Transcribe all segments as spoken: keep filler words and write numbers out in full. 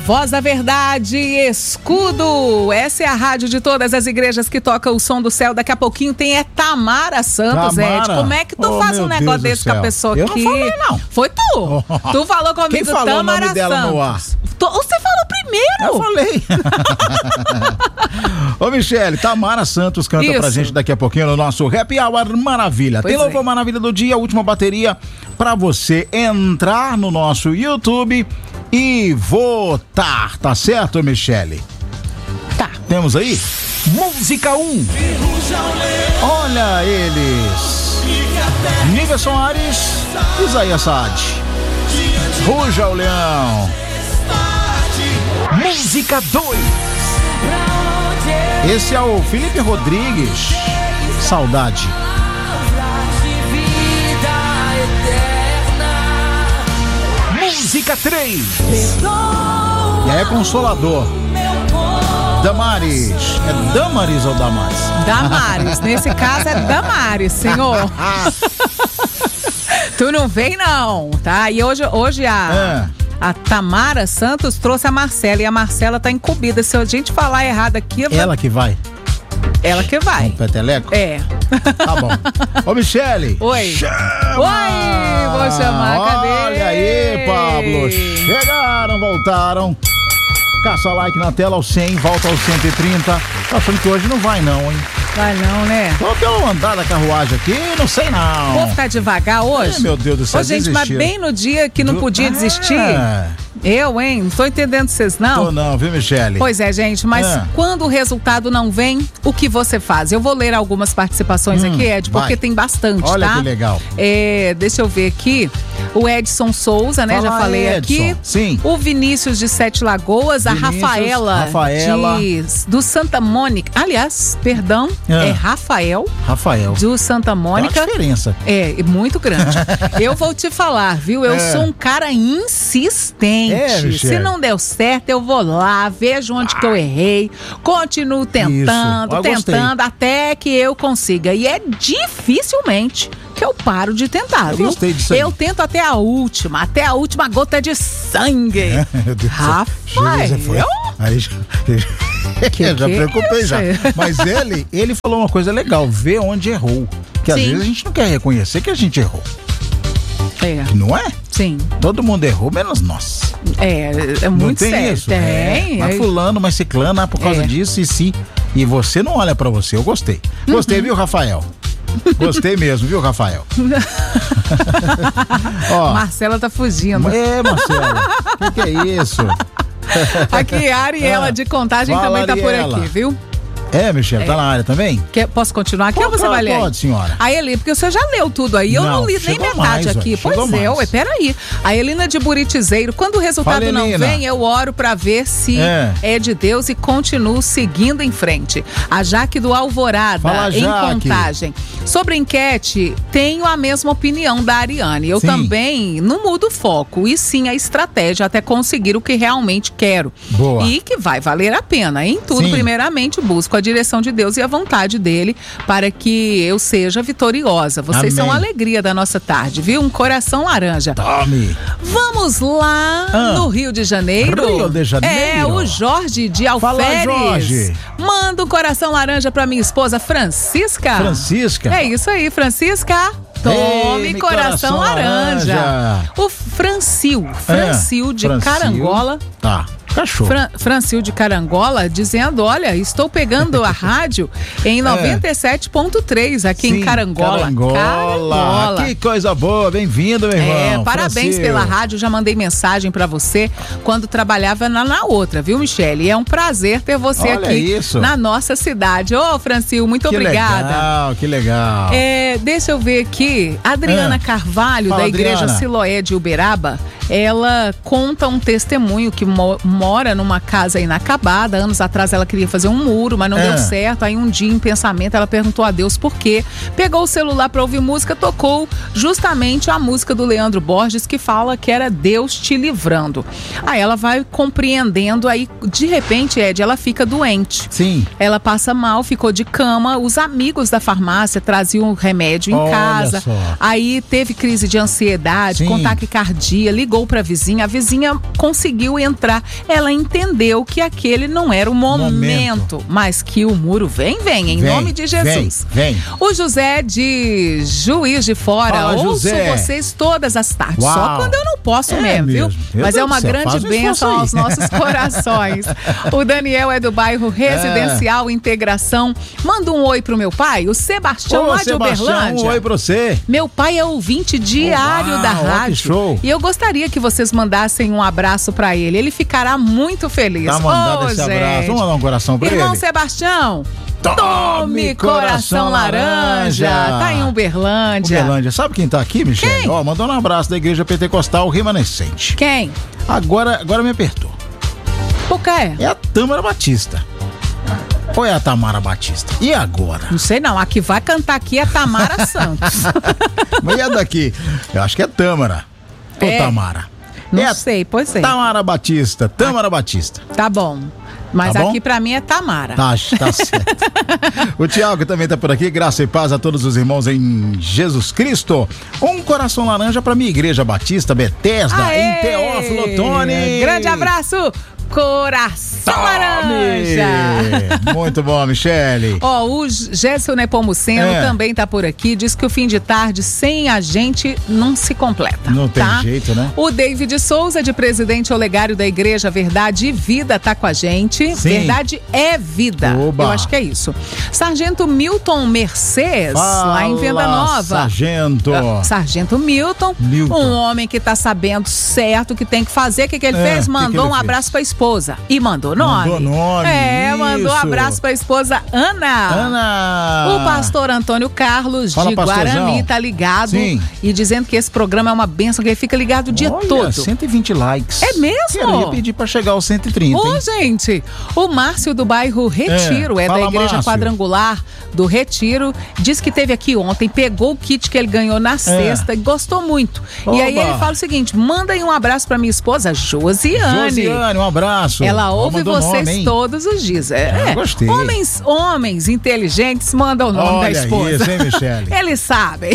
Voz da Verdade, Escudo. Essa é a rádio de todas as igrejas que toca o som do céu. Daqui a pouquinho tem é Tamara Santos, Tamara. Ed. Como é que tu Oh, faz um meu negócio Deus desse do com a céu. pessoa Eu aqui? não falei, não. Foi tu. Oh. Tu falou comigo, Quem falou Tamara o nome dela Santos. no ar? Tu, você falou primeiro. Eu falei. Ô, Michele, Tamara Santos canta Isso. pra gente daqui a pouquinho no nosso Happy Hour Maravilha. Pois Tem Louvor é. Maravilha do dia, a última bateria pra você entrar no nosso YouTube e votar, tá certo, Michele? Tá. Temos aí? Música um. Olha eles. Nívia Soares, Isaías Saad. Ruja o Leão. Música dois. Esse é o Felipe Rodrigues. Saudade. Música três. E aí é Consolador. Damares. É Damares ou Damares? Damares. Nesse caso é Damares, senhor. Tu não vem não, tá? E hoje, hoje a... É. A Tamara Santos trouxe a Marcela e a Marcela tá incumbida. Se a gente falar errado aqui, eu vou- Ela que vai. ela que vai. Com peteleco? É. Tá bom. Ô, Michele. Oi. Chama! Oi, vou chamar, cadê? Olha aí, Pablo. Chegaram, voltaram. Caça like na tela aos cem, volta aos cento e trinta. Tô achando que hoje não vai não, hein? Vai não, né? Tô pelo andar da carruagem aqui, não sei não. Vou ficar devagar hoje? Ai, meu Deus do céu, Ô, gente, mas desistiram. bem no dia que não Do- podia desistir. É. Eu, hein? Não tô entendendo vocês, não. Tô não, viu, Michele? Pois é, gente, mas É. quando o resultado não vem, o que você faz? Eu vou ler algumas participações Hum, aqui, Ed, porque vai. tem bastante, Olha tá? que legal. É, deixa eu ver aqui. O Edson Souza, né? Fala, Já falei Edson. aqui. Sim. O Vinícius de Sete Lagoas, a Vinícius, Rafaela, Rafaela. de, do Santa Mônica. Aliás, perdão, É. é Rafael Rafael. do Santa Tem uma Mônica. diferença. É, e muito grande. Eu vou te falar, viu? Eu É. sou um cara insistente. É, Michele. Se não deu certo, eu vou lá, vejo onde que eu errei, continuo tentando, Isso. Ah, gostei. tentando, até que eu consiga. E é dificilmente que eu paro de tentar, Eu viu? gostei disso aí. Eu tento até a última, até a última gota de sangue. Meu Deus do céu. Rafael? Já foi. Aí já, Que já que é preocupei já. isso? Mas ele, ele falou uma coisa legal, ver onde errou. Que às Sim. vezes a gente não quer reconhecer que a gente errou. É, Não é? sim. Todo mundo errou, menos nós. É, é Não muito tem sério. isso? Tem. É. Mas fulano, mas ciclano, ah, por causa É. disso e sim. E você não olha pra você. Eu gostei. Gostei, Uhum. viu, Rafael? Gostei mesmo, viu, Rafael? Ó, Marcela tá fugindo. é, Marcelo. O que, que é isso? Aqui, a Ariela Ah, de Contagem fala, também tá por Ariela. aqui, viu? É, Michele, tá na área também? Quer, posso continuar aqui Pô, ou você claro, vai ler? aí? pode, senhora. A Eli, porque você já leu tudo aí, eu não, Não, li nem chegou metade mais, aqui. ué, chegou Pois é, mais. ué, peraí. A Elina de Buritizeiro, quando o resultado Fala, não Elina. vem, eu oro pra ver se é. É. de Deus e continuo seguindo em frente. A Jaque do Alvorada, Fala, em Jaque. Contagem. Sobre a enquete, tenho a mesma opinião da Ariane. Eu Sim. também não mudo o foco, e sim a estratégia até conseguir o que realmente quero. Boa. E que vai valer a pena. Em tudo, Sim. primeiramente, busco a direção de Deus e a vontade dele para que eu seja vitoriosa. Vocês Amém. são a alegria da nossa tarde, viu? Um coração laranja. Tome. Vamos lá Ah. no Rio de Janeiro. Rio de Janeiro. É, o Jorge de Fala, Alferes. Jorge. Manda um coração laranja para minha esposa Francisca. Francisca. É isso aí, Francisca. Tome Ei, coração, coração laranja. laranja. O Francil, Francil É, de Francil. Carangola. Tá. Cachorro. Fran, Francil de Carangola dizendo, olha, estou pegando a rádio em noventa e sete ponto três aqui em Sim, Carangola. Carangola. Carangola. Que coisa boa. Bem-vindo, meu irmão. É, parabéns Francil. pela rádio, já mandei mensagem pra você quando trabalhava na, na outra, viu, Michele? É um prazer ter você Olha aqui isso. na nossa cidade. Ô, Francil, muito Que obrigada. legal, que legal. É, deixa eu ver aqui. Adriana Ah. Carvalho, Fala, da Igreja Adriana. Siloé de Uberaba, ela conta um testemunho que mo- mora numa casa inacabada. Anos atrás ela queria fazer um muro, mas não Ah. deu certo. Aí um dia, em pensamento, ela perguntou a Deus por quê. Pegou o celular para ouvir música, tocou justamente a música do Leandro Borges, que fala que era Deus te livrando. Aí ela vai compreendendo, aí de repente, Ed, ela fica doente. Sim. Ela passa mal, ficou de cama. Os amigos da farmácia traziam remédio em Olha casa. só. Aí teve crise de ansiedade, Sim. com taquicardia, ligou pra vizinha. A vizinha conseguiu entrar. ela entendeu que aquele não era o momento, momento. mas que o muro vem, vem, em vem, nome de Jesus. Vem, vem. O José de Juiz de Fora, Fala, ouço José. vocês todas as tardes, Uau. só quando eu não posso é mesmo, mesmo, viu? Meu Mas Deus é uma céu, grande bênção aos nossos corações. O Daniel é do bairro Residencial é. Integração. Manda um oi pro meu pai, o Sebastião, Ô, lá Sebastião, de Uberlândia. Um oi pra você. Meu pai é ouvinte diário Uau, da ó, rádio. que show. E eu gostaria que vocês mandassem um abraço pra ele. Ele ficará muito feliz. Tá mandando oh, esse gente. abraço. Vamos mandar um coração pra Irmão ele. Sebastião, Tome, tome coração, coração laranja. laranja. Tá em Uberlândia. Uberlândia. Sabe quem tá aqui, Michele? Ó, mandou um abraço da Igreja Pentecostal Remanescente. Quem? Agora, agora me apertou. O quê? É a Tâmara Batista. Ou é a Tamara Batista? E agora? Não sei não, a que vai cantar aqui é a Tamara Santos. Mas e a daqui? Eu acho que é Tâmara. Ou é. Tamara? Não é sei, pois é. Tamara Batista, Tâmara ah, Batista. Tá bom. Mas tá aqui pra mim é Tamara. Tá, tá certo. O Tiago também tá por aqui. Graça e paz a todos os irmãos em Jesus Cristo. Um coração laranja pra minha Igreja Batista Bethesda, Aê! em Teófilo Otoni. Grande abraço. Coração Tome. Laranja. Muito bom, Michele. Ó, oh, o Gerson Nepomuceno é. também tá por aqui. Diz que o fim de tarde sem a gente não se completa. Não tem tá? jeito, né? O David Souza, de Presidente Olegário da Igreja Verdade e Vida, tá com a gente. Sim. Verdade é vida. Oba. Eu acho que é isso. Sargento Milton Mercedes, Fala, lá em Venda Nova. Sargento. Uh, Sargento Milton, Milton. Um homem que tá sabendo certo o que tem que fazer. O que, que ele é, fez? Mandou que que ele um abraço pra esposa. E mandou nome. Mandou nome. É, isso. mandou um abraço pra esposa Ana. Ana. O pastor Antônio Carlos Fala, de pastorzão. Guarani tá ligado. Sim. E dizendo que esse programa é uma bênção, que ele fica ligado o dia Olha, todo. cento e vinte likes. É mesmo? Eu ia pedir pra chegar aos cento e trinta. Ô, hein? gente, o Márcio do bairro Retiro, é, é Fala, da Igreja Márcio. Quadrangular do Retiro, diz que teve aqui ontem, pegou o kit que ele ganhou na sexta é. e gostou muito. Oba. E aí ele fala o seguinte: manda aí um abraço pra minha esposa, Josiane. Josiane, um abraço. Ela ouve vocês nome, todos os dias. É, é, gostei. Homens, homens inteligentes mandam o nome Olha da esposa. Isso, hein, Michele? Eles sabem.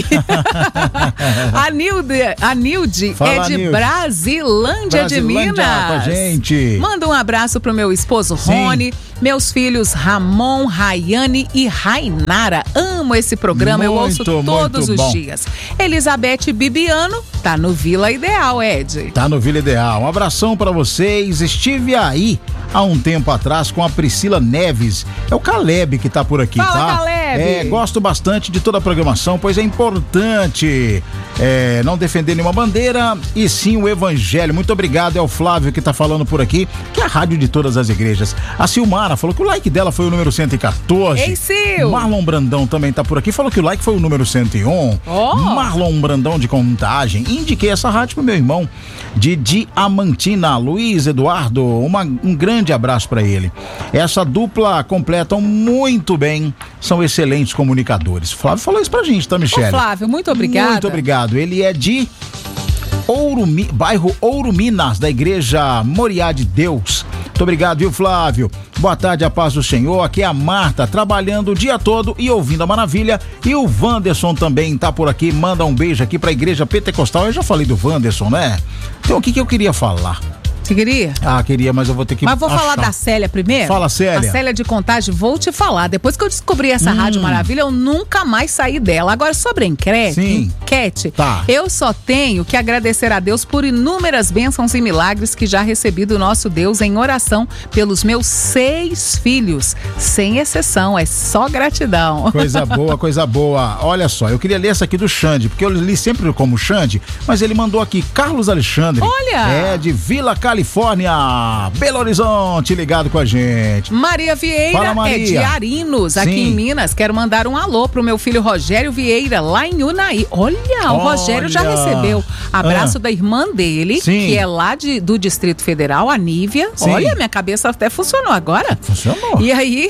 A Nilde, a Nilde Fala, é de Nilde. Brasilândia, Brasilândia de Minas. com a gente. Manda um abraço pro meu esposo Sim. Rony, meus filhos Ramon, Rayane e Rainara. Amo esse programa, muito, eu ouço todos os bom. dias. Elizabeth Bibiano tá no Vila Ideal, Ed. Tá no Vila Ideal. Um abração pra vocês. Estive aí há um tempo atrás com a Priscila Neves. É o Caleb que tá por aqui, Fala, tá? Caleb. É, gosto bastante de toda a programação, pois é importante é, não defender nenhuma bandeira e sim o evangelho. Muito obrigado, é o Flávio que tá falando por aqui, que é a rádio de todas as igrejas. A Silmara falou que o like dela foi o número cento e quatorze. Ei, Sil! Marlon Brandão também tá por aqui, falou que o like foi o número cento e um. Oh. Marlon Brandão de Contagem. Indiquei essa rádio pro meu irmão de Diamantina, Luiz Eduardo. Uma, um grande abraço para ele. Essa dupla completam muito bem, são excelentes comunicadores. Flávio falou isso pra gente, tá, Michele? Ô, Flávio, muito obrigada. Muito obrigado. Ele é de Ouro, bairro Ouro Minas, da Igreja Moriá de Deus. Muito obrigado, viu, Flávio? Boa tarde, a paz do Senhor. Aqui é a Marta, trabalhando o dia todo e ouvindo a maravilha. E o Wanderson também tá por aqui, manda um beijo aqui pra Igreja Pentecostal. Eu já falei do Wanderson, né? Então, o que que eu queria falar? Você queria? Ah, queria, mas eu vou ter que Mas vou achar. falar da Célia primeiro? Fala, Célia. A Célia de Contagem, vou te falar. Depois que eu descobri essa Hum. Rádio Maravilha, eu nunca mais saí dela. Agora, sobre a enquete, Sim. enquete Tá. eu só tenho que agradecer a Deus por inúmeras bênçãos e milagres que já recebi do nosso Deus em oração pelos meus seis filhos. Sem exceção, é só gratidão. Coisa boa, coisa boa. Olha só, eu queria ler essa aqui do Xande, porque eu li sempre como Xande, mas ele mandou aqui, Carlos Alexandre. Olha! É, de Vila Califórnia, Belo Horizonte, ligado com a gente. Maria Vieira Fala, Maria. é de Arinos, aqui Sim. em Minas. Quero mandar um alô pro meu filho Rogério Vieira, lá em Unaí. Olha, o Olha. Rogério já recebeu abraço Ah. da irmã dele, Sim. que é lá de, do Distrito Federal, a Nívia. Sim. Olha, minha cabeça até funcionou agora. Funcionou. E aí,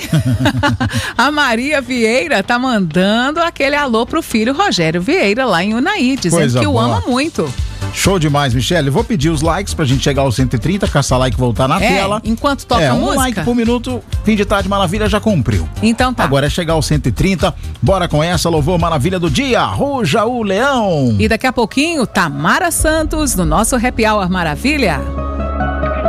a Maria Vieira tá mandando aquele alô pro filho Rogério Vieira, lá em Unaí, dizendo Coisa que o boa. ama muito. Show demais, Michele. Vou pedir os likes pra gente chegar aos cento e trinta, caçar like e voltar na É, tela. enquanto toca é, a um música. like por minuto, fim de tarde maravilha já cumpriu. Então tá. Agora é chegar aos cento e trinta, bora com essa, louvor maravilha do dia, Ruja o Leão. E daqui a pouquinho, Tamara Santos, no nosso Happy Hour Maravilha.